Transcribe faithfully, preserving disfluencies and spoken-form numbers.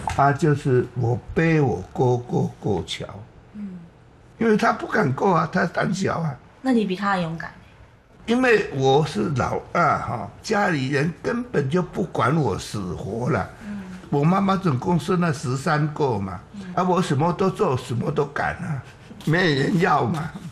啊，就是我背我哥哥过桥，嗯，因为他不敢过啊，他胆小啊。 那你比他勇敢。 因为我是老二哈，家里人根本就不管我死活了。嗯，我妈妈总共生了十三个嘛，嗯、啊，我什么都做，什么都敢啊，没人要嘛。